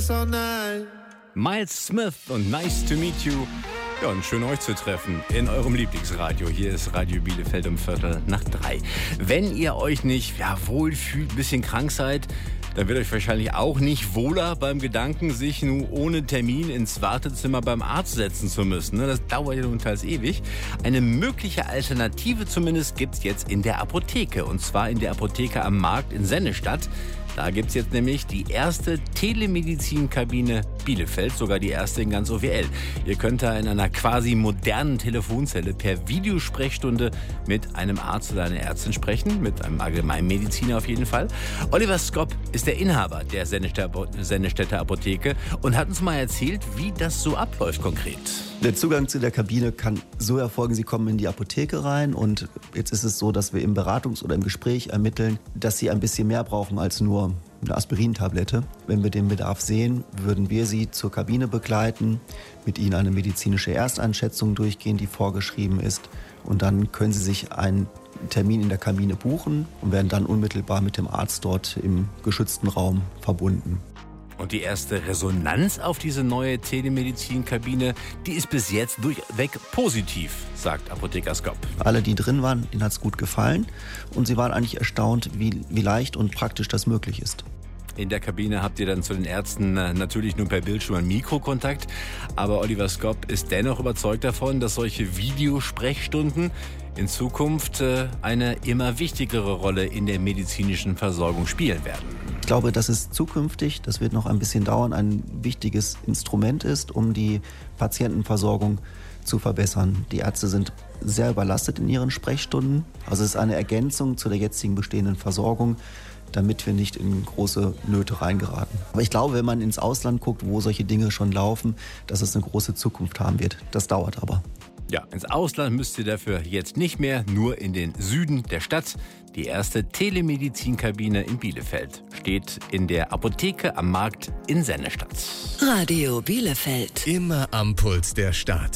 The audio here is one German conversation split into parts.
Miles Smith und Nice to Meet You. Ja, und schön euch zu treffen in eurem Lieblingsradio. Hier ist Radio Bielefeld um 2:45. Wenn ihr euch nicht wohl fühlt, ein bisschen krank seid, dann wird euch wahrscheinlich auch nicht wohler beim Gedanken, sich nun ohne Termin ins Wartezimmer beim Arzt setzen zu müssen. Das dauert ja nun teils ewig. Eine mögliche Alternative zumindest gibt's jetzt in der Apotheke. Und zwar in der Apotheke am Markt in Sennestadt. Da gibt's jetzt nämlich die erste Telemedizinkabine Bielefeld, sogar die erste in ganz OWL. Ihr könnt da in einer quasi modernen Telefonzelle per Videosprechstunde mit einem Arzt oder einer Ärztin sprechen, mit einem Allgemeinmediziner auf jeden Fall. Oliver Skopp ist der Inhaber der Sennestädter Apotheke und hat uns mal erzählt, wie das so abläuft konkret. Der Zugang zu der Kabine kann so erfolgen, Sie kommen in die Apotheke rein und jetzt ist es so, dass wir im Beratungs- oder im Gespräch ermitteln, dass Sie ein bisschen mehr brauchen als nur eine Aspirintablette. Wenn wir den Bedarf sehen, würden wir Sie zur Kabine begleiten, mit Ihnen eine medizinische Ersteinschätzung durchgehen, die vorgeschrieben ist. Und dann können Sie sich einen Termin in der Kabine buchen und werden dann unmittelbar mit dem Arzt dort im geschützten Raum verbunden. Und die erste Resonanz auf diese neue Telemedizinkabine, die ist bis jetzt durchweg positiv, sagt Apotheker Skopp. Alle, die drin waren, denen hat es gut gefallen und sie waren eigentlich erstaunt, wie leicht und praktisch das möglich ist. In der Kabine habt ihr dann zu den Ärzten natürlich nur per Bildschirm einen Mikrokontakt. Aber Oliver Skopp ist dennoch überzeugt davon, dass solche Videosprechstunden in Zukunft eine immer wichtigere Rolle in der medizinischen Versorgung spielen werden. Ich glaube, dass es zukünftig, das wird noch ein bisschen dauern, ein wichtiges Instrument ist, um die Patientenversorgung zu verbessern. Die Ärzte sind sehr überlastet in ihren Sprechstunden. Also es ist eine Ergänzung zu der jetzigen bestehenden Versorgung, damit wir nicht in große Nöte reingeraten. Aber ich glaube, wenn man ins Ausland guckt, wo solche Dinge schon laufen, dass es eine große Zukunft haben wird. Das dauert aber. Ja, ins Ausland müsst ihr dafür jetzt nicht mehr, nur in den Süden der Stadt. Die erste Telemedizinkabine in Bielefeld steht in der Apotheke am Markt in Sennestadt. Radio Bielefeld. Immer am Puls der Stadt.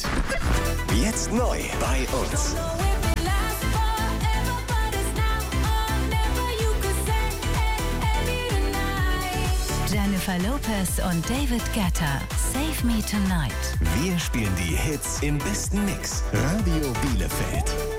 Jetzt neu bei uns. Jennifer Lopez und David Guetta. Save Me Tonight. Wir spielen die Hits im besten Mix. Radio Bielefeld.